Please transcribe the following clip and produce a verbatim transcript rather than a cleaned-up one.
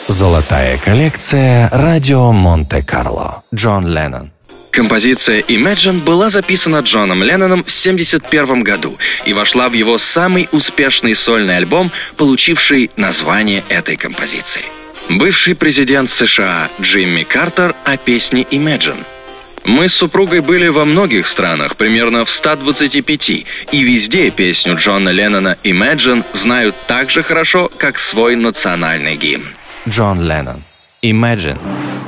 Золотая коллекция «Радио Монте-Карло». Джон Леннон. Композиция Imagine была записана Джоном Ленноном в семьдесят первом году и вошла в его самый успешный сольный альбом, получивший название этой композиции. Бывший президент США Джимми Картер о песне Imagine. Мы с супругой были во многих странах, примерно в ста двадцати пяти, и везде песню Джона Леннона Imagine знают так же хорошо, как свой национальный гимн. Джон Леннон. Imagine.